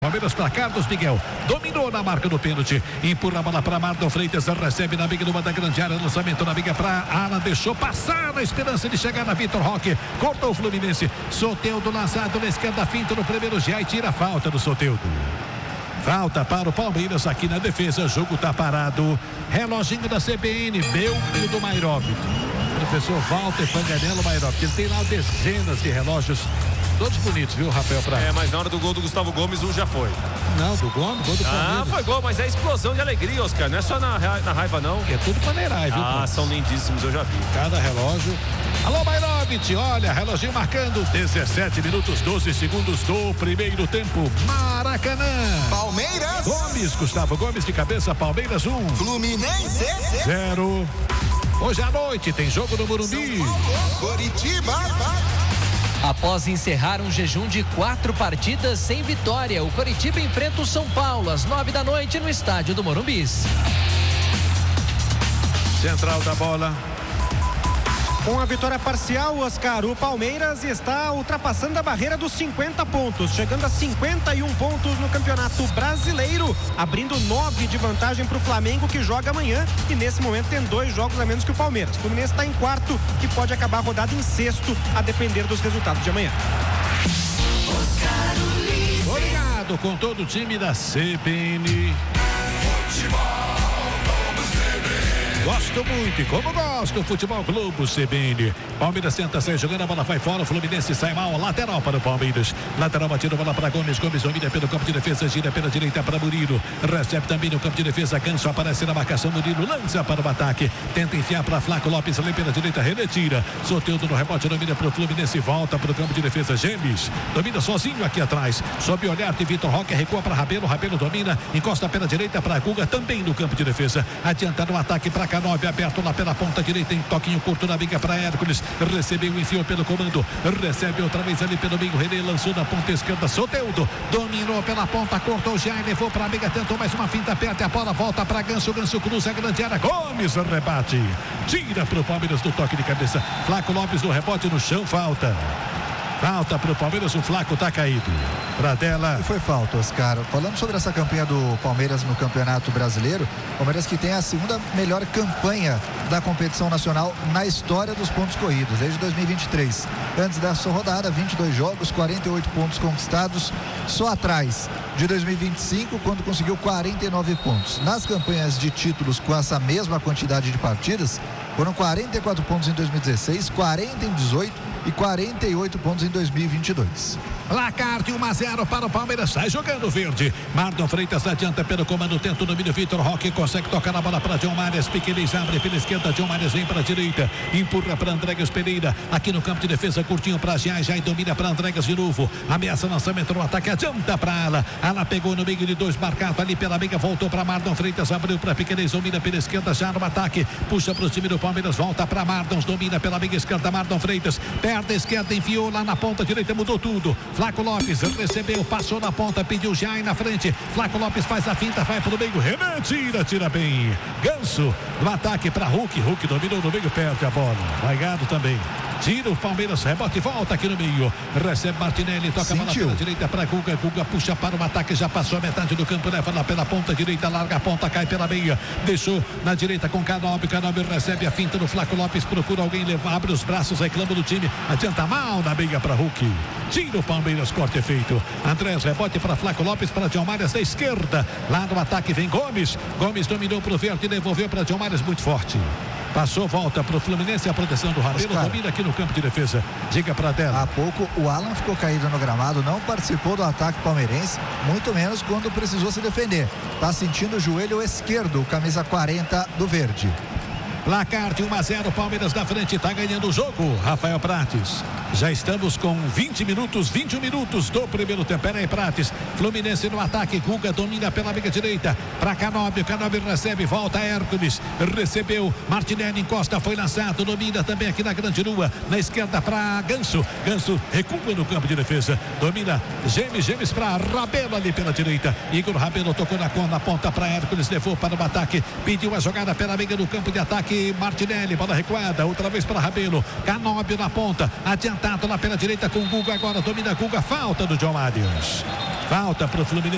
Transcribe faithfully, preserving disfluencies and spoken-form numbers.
Palmeiras para Carlos Miguel, dominou na marca do pênalti, empurra a bola para Marlon Freitas, recebe na biga numa da grande área, lançamento na biga para Alan, deixou passar na esperança de chegar na Vitor Roque, cortou o Fluminense, Soteldo lançado na esquerda, finta no primeiro já e tira a falta do Soteldo. Falta para o Palmeiras aqui na defesa, jogo tá parado, reloginho da C B N, meu e do Mairov. Professor Walter Fanganello Mairov, ele tem lá dezenas de relógios. Todos bonitos, viu, Rafael Prata? É, mas na hora do gol do Gustavo Gomes, um já foi. Não, do gol, gol do Palmeiras. Ah, foi gol, mas é explosão de alegria, Oscar. Não é só na, na raiva, não. É tudo paneirais, viu? Ah, são lindíssimos, eu já vi. Cada relógio. Alô, Mairovic, olha, reloginho marcando. dezessete minutos, doze segundos do primeiro tempo. Maracanã. Palmeiras. Gomes, Gustavo Gomes de cabeça, Palmeiras um. Fluminense zero. Hoje à noite tem jogo no Morumbi. Coritiba. Após encerrar um jejum de quatro partidas sem vitória, o Coritiba enfrenta o São Paulo às nove da noite no estádio do Morumbi. Central da bola. Com a vitória parcial, Oscar, o Palmeiras está ultrapassando a barreira dos cinquenta pontos, chegando a cinquenta e um pontos no Campeonato Brasileiro, abrindo nove de vantagem para o Flamengo, que joga amanhã e nesse momento tem dois jogos a menos que o Palmeiras. O Fluminense está em quarto e pode acabar a rodada em sexto, a depender dos resultados de amanhã. Obrigado com todo o time da C B N. Gosto muito, e como gosto, Futebol Globo C B N. Palmeiras tenta sair jogando, a bola vai fora, o Fluminense sai mal, lateral para o Palmeiras. Lateral batido, bola para Gomes, Gomes domina pelo campo de defesa, gira pela direita para Murilo. Recebe também no campo de defesa, Ganso aparece na marcação, Murilo lança para o ataque. Tenta enfiar para Flaco Lopes, ali pela direita, retira. Soteldo no rebote, domina para o Fluminense, volta para o campo de defesa, Gemes. Domina sozinho aqui atrás, sobe o olhar de Vitor Roque, recua para Rabelo, Rabelo domina, encosta pela direita para Guga, também no campo de defesa. Adianta no ataque para Canóbio, aberto lá pela ponta direita, em toquinho curto na biga para Hércules, recebeu, enfiou pelo comando, recebe outra vez ali pelo meio, René lançou na ponta esquerda, Soteldo dominou pela ponta, cortou já e levou para a biga, tentou mais uma finta, perde a bola, volta para Ganso, Ganso cruza a grande área, Gomes rebate, tira para o Palmeiras do toque de cabeça, Flaco Lopes no rebote no chão, falta. Falta para o Palmeiras, o Flaco tá caído. Pradella. E foi falta, Oscar. Falando sobre essa campanha do Palmeiras no Campeonato Brasileiro, Palmeiras que tem a segunda melhor campanha da competição nacional na história dos pontos corridos, desde dois mil e vinte e três. Antes dessa rodada, vinte e dois jogos, quarenta e oito pontos conquistados, só atrás de dois mil e vinte e cinco, quando conseguiu quarenta e nove pontos. Nas campanhas de títulos com essa mesma quantidade de partidas, foram quarenta e quatro pontos em dois mil e dezesseis, quarenta em dezoito e quarenta e oito pontos em dois mil e vinte e dois. Placar de um a zero para o Palmeiras, sai jogando verde. Marlon Freitas adianta pelo comando, tenta o domínio, Vitor Roque consegue tocar a bola para John Mares, Piqueires abre pela esquerda, John Mares vem para a direita, empurra para Andrégas Pereira, aqui no campo de defesa, curtinho para Jai, Jai domina para Andrégas de novo, ameaça lançamento no ataque, adianta para Ala, Ala pegou no meio de dois, marcado ali pela meia, voltou para Marlon Freitas, abriu para Piqueires, domina pela esquerda, já no ataque, puxa para o time do Palmeiras, volta para Marlon, domina pela meia esquerda, Marlon Freitas, perde a esquerda, enfiou lá na ponta direita, mudou tudo, Flaco Lopes recebeu, passou na ponta, pediu já aí na frente, Flaco Lopes faz a finta, vai pro meio, Renan tira, tira bem, Ganso no ataque para Hulk, Hulk dominou no meio, perde a bola, Vaigado também, tira o Palmeiras, rebote, volta aqui no meio, recebe Martinelli, toca Sentiu. a bola pela direita para Guga, Guga puxa para o ataque, já passou a metade do campo, leva lá pela ponta direita, larga a ponta, cai pela meia, deixou na direita com Canóbio, Canóbio recebe a finta do Flaco Lopes, procura alguém levar, abre os braços, reclama do time, adianta mal na meia para Hulk, tira o Palmeiras, corte feito, Andrés rebote para Flaco Lopes, para John Mares da esquerda, lá no ataque vem Gomes, Gomes dominou para o verde, devolveu para John Mares muito forte, passou, volta para o Fluminense, a proteção do Rabelo, domina aqui no campo de defesa, diga para dela. Há pouco o Alan ficou caído no gramado, não participou do ataque palmeirense, muito menos quando precisou se defender, tá sentindo o joelho esquerdo, camisa quarenta do verde. Placar de um a zero, Palmeiras na frente, tá ganhando o jogo, Rafael Prates. Já estamos com vinte minutos, vinte e um minutos do primeiro tempo. Pera aí, Prates. Fluminense no ataque, Guga domina pela meia direita, para Canóbio, Canóbio recebe, volta Hércules, recebeu, Martinelli encosta, foi lançado, domina também aqui na grande lua, na esquerda para Ganso, Ganso recua no campo de defesa, domina Gemes, Gemes para Rabelo ali pela direita, Igor Rabelo tocou na, na ponta para Hércules, levou para o ataque, pediu a jogada pela meia no campo de ataque, Martinelli, bola recuada, outra vez para Rabelo, Canóbio na ponta, adiantado lá pela direita com o Guga, agora domina Guga, falta do John Mares, falta para o Fluminense.